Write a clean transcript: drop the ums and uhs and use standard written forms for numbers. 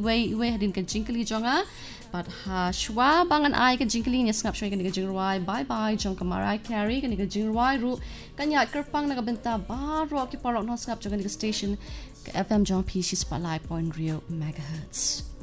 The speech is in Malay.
we hadin kan jingkali jonga but ha shwa bangan ai kan jingkali nya snap shoi kan ga jingruai bye bye jong kamarai carry kan ga jingruai ru kan ya kerpang na benta baro ki parok no snap jong kan ga station FM jong PC spotlight point real megahertz